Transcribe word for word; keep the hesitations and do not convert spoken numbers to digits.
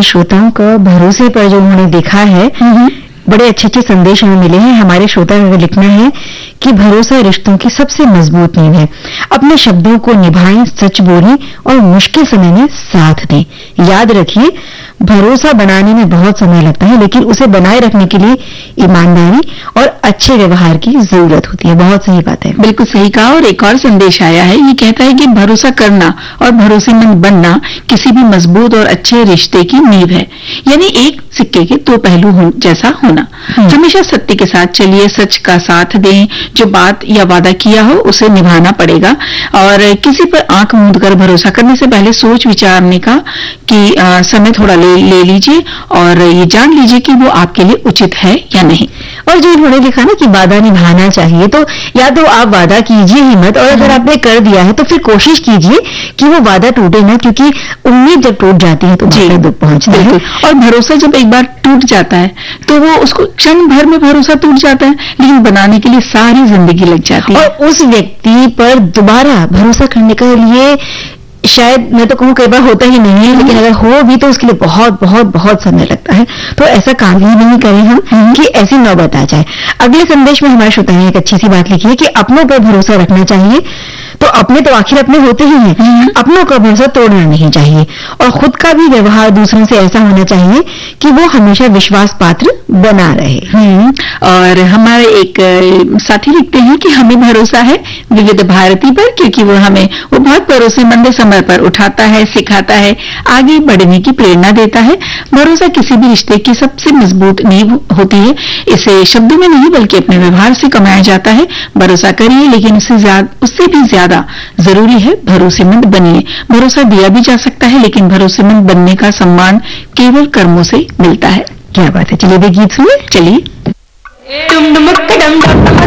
हमारे श्रोताओं का भरोसे पर जो उन्होंने देखा है, बड़े अच्छे अच्छे संदेश हमें मिले हैं। हमारे श्रोता का लिखना है कि भरोसा रिश्तों की सबसे मजबूत नींव है। अपने शब्दों को निभाएं, सच बोलें और मुश्किल समय में साथ दें। याद रखिए, भरोसा बनाने में बहुत समय लगता है, लेकिन उसे बनाए रखने के लिए ईमानदारी और अच्छे व्यवहार की जरूरत होती है। बहुत सही बात है, बिल्कुल सही कहा। और एक और संदेश आया है, ये कहता है कि भरोसा करना और भरोसेमंद बनना किसी भी मजबूत और अच्छे रिश्ते की नींव है। यानी एक सिक्के के दो पहलू हो, जैसा होना। हमेशा सत्य के साथ चलिए, सच का साथ दें, जो बात या वादा किया हो उसे निभाना पड़ेगा। और किसी पर आंख मूंद कर भरोसा करने से पहले सोच विचारने का कि आ, समय थोड़ा ले, ले लीजिए और ये जान लीजिए कि वो आपके लिए उचित है या नहीं। और जो इन्होंने लिखा ना कि वादा निभाना चाहिए, तो या तो आप वादा कीजिए ही मत, और अगर आपने कर दिया है तो फिर कोशिश कीजिए कि वो वादा टूटे ना, क्योंकि उम्मीद जब टूट जाती है तो बहुत दुख पहुंचता है। और भरोसा जब एक बार टूट जाता है तो वो उसको क्षण भर में भरोसा टूट जाता है, लेकिन बनाने के लिए सारी जिंदगी लग जाती है। और उस व्यक्ति पर दोबारा भरोसा करने के लिए शायद मैं तो कहूँ कई बार होता ही नहीं है, लेकिन अगर हो भी तो उसके लिए बहुत बहुत बहुत समय लगता है। तो ऐसा काम ही नहीं करें हम कि ऐसी नौबत आ जाए। अगले संदेश में हमारे श्रोता ने एक अच्छी सी बात लिखी है कि अपनों पर भरोसा रखना चाहिए। तो अपने तो आखिर अपने होते ही हैं, अपनों का भरोसा तोड़ना नहीं चाहिए। और खुद का भी व्यवहार दूसरों से ऐसा होना चाहिए कि वो हमेशा विश्वास पात्र बना रहे। और हमारे एक साथी लिखते हैं कि हमें भरोसा है विविध भारती पर, क्योंकि वो हमें वो बहुत भरोसेमंद समय पर उठाता है, सिखाता है, आगे बढ़ने की प्रेरणा देता है। भरोसा किसी भी रिश्ते की सबसे मजबूत नींव होती है। इसे शब्दों में नहीं बल्कि अपने व्यवहार से कमाया जाता है। भरोसा करिए, लेकिन उससे ज्यादा उससे भी ज्यादा जरूरी है भरोसेमंद बनिए। भरोसा दिया भी जा सकता है, लेकिन भरोसेमंद बनने का सम्मान केवल कर्मों से मिलता है। क्या बात है। चलिए वे गीत सुनिए। चलिए।